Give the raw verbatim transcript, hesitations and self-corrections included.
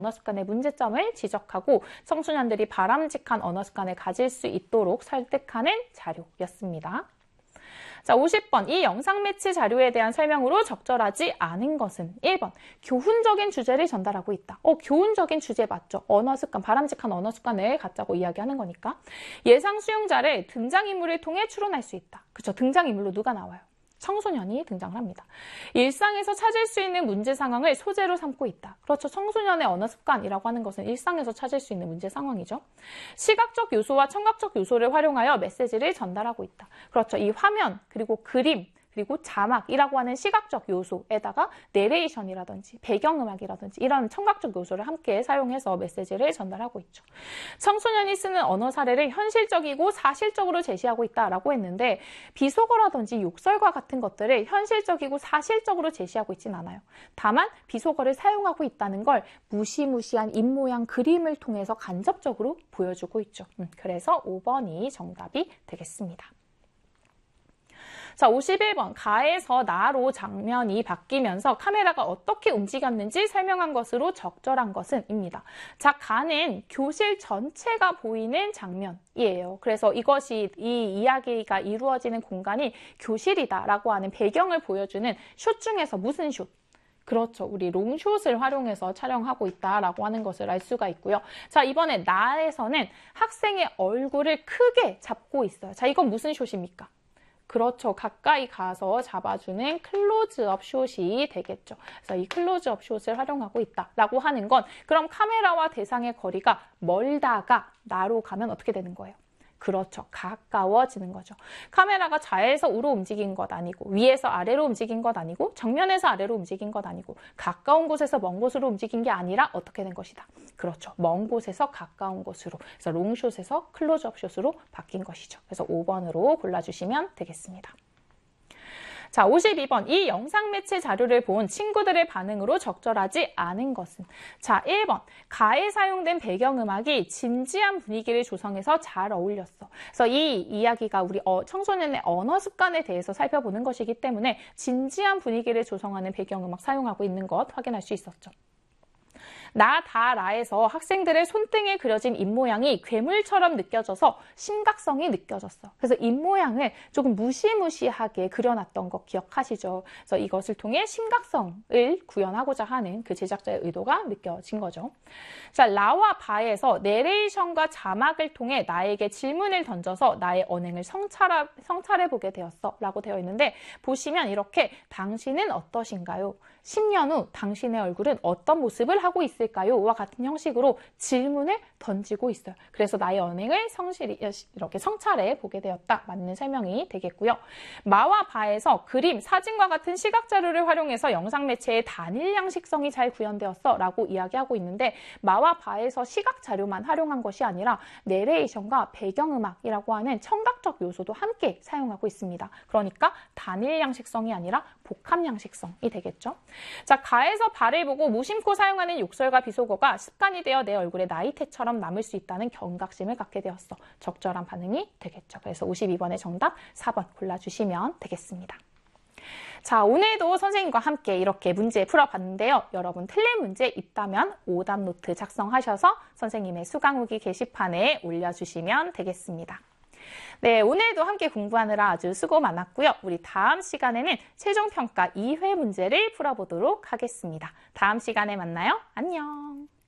언어 습관의 문제점을 지적하고 청소년들이 바람직한 언어 습관을 가질 수 있도록 설득하는 자료였습니다. 자, 오십 번. 이 영상 매체 자료에 대한 설명으로 적절하지 않은 것은 일 번. 교훈적인 주제를 전달하고 있다. 어, 교훈적인 주제 맞죠? 언어 습관, 바람직한 언어 습관을 갖자고 이야기하는 거니까. 예상 수용자를 등장인물을 통해 추론할 수 있다. 그렇죠? 등장인물로 누가 나와요? 청소년이 등장을 합니다. 일상에서 찾을 수 있는 문제 상황을 소재로 삼고 있다. 그렇죠. 청소년의 언어 습관이라고 하는 것은 일상에서 찾을 수 있는 문제 상황이죠. 시각적 요소와 청각적 요소를 활용하여 메시지를 전달하고 있다. 그렇죠. 이 화면, 그리고 그림, 그리고 자막이라고 하는 시각적 요소에다가 내레이션이라든지 배경음악이라든지 이런 청각적 요소를 함께 사용해서 메시지를 전달하고 있죠. 청소년이 쓰는 언어 사례를 현실적이고 사실적으로 제시하고 있다라고 했는데 비속어라든지 욕설과 같은 것들을 현실적이고 사실적으로 제시하고 있진 않아요. 다만 비속어를 사용하고 있다는 걸 무시무시한 입모양 그림을 통해서 간접적으로 보여주고 있죠. 음, 그래서 오 번이 정답이 되겠습니다. 자, 오십일 번. 가에서 나로 장면이 바뀌면서 카메라가 어떻게 움직였는지 설명한 것으로 적절한 것은 입니다. 자, 가는 교실 전체가 보이는 장면이에요. 그래서 이것이 이 이야기가 이루어지는 공간이 교실이다라고 하는 배경을 보여주는 숏 중에서 무슨 숏? 그렇죠. 우리 롱숏을 활용해서 촬영하고 있다라고 하는 것을 알 수가 있고요. 자, 이번에 나에서는 학생의 얼굴을 크게 잡고 있어요. 자, 이건 무슨 숏입니까? 그렇죠. 가까이 가서 잡아주는 클로즈업 숏이 되겠죠. 그래서 이 클로즈업 숏을 활용하고 있다라고 하는 건 그럼 카메라와 대상의 거리가 멀다가 나로 가면 어떻게 되는 거예요? 그렇죠. 가까워지는 거죠. 카메라가 좌에서 우로 움직인 것 아니고 위에서 아래로 움직인 것 아니고 정면에서 아래로 움직인 것 아니고 가까운 곳에서 먼 곳으로 움직인 게 아니라 어떻게 된 것이다. 그렇죠. 먼 곳에서 가까운 곳으로. 그래서 롱숏에서 클로즈업 숏으로 바뀐 것이죠. 그래서 오 번으로 골라주시면 되겠습니다. 자, 오십이 번. 이 영상 매체 자료를 본 친구들의 반응으로 적절하지 않은 것은? 자, 일 번. 가에 사용된 배경음악이 진지한 분위기를 조성해서 잘 어울렸어. 그래서 이 이야기가 우리 어, 청소년의 언어 습관에 대해서 살펴보는 것이기 때문에 진지한 분위기를 조성하는 배경음악 사용하고 있는 것 확인할 수 있었죠. 나, 다, 라에서 학생들의 손등에 그려진 입모양이 괴물처럼 느껴져서 심각성이 느껴졌어. 그래서 입모양을 조금 무시무시하게 그려놨던 거 기억하시죠? 그래서 이것을 통해 심각성을 구현하고자 하는 그 제작자의 의도가 느껴진 거죠. 자, 라와 바에서 내레이션과 자막을 통해 나에게 질문을 던져서 나의 언행을 성찰하, 성찰해보게 되었어 라고 되어 있는데 보시면 이렇게 당신은 어떠신가요? 십 년 후 당신의 얼굴은 어떤 모습을 하고 있을까요? 와 같은 형식으로 질문을 던지고 있어요. 그래서 나의 언행을 성실히 이렇게 성찰해 보게 되었다. 맞는 설명이 되겠고요. 마와 바에서 그림, 사진과 같은 시각 자료를 활용해서 영상 매체의 단일 양식성이 잘 구현되었어 라고 이야기하고 있는데 마와 바에서 시각 자료만 활용한 것이 아니라 내레이션과 배경음악이라고 하는 청각적 요소도 함께 사용하고 있습니다. 그러니까 단일 양식성이 아니라 복합 양식성이 되겠죠. 자, 가에서 발을 보고 무심코 사용하는 욕설과 비속어가 습관이 되어 내 얼굴에 나이테처럼 남을 수 있다는 경각심을 갖게 되었어. 적절한 반응이 되겠죠. 그래서 오십이 번의 정답 사 번 골라주시면 되겠습니다. 자, 오늘도 선생님과 함께 이렇게 문제 풀어봤는데요. 여러분 틀린 문제 있다면 오답 노트 작성하셔서 선생님의 수강 후기 게시판에 올려주시면 되겠습니다. 네, 오늘도 함께 공부하느라 아주 수고 많았고요. 우리 다음 시간에는 최종평가 이 회 문제를 풀어보도록 하겠습니다. 다음 시간에 만나요. 안녕.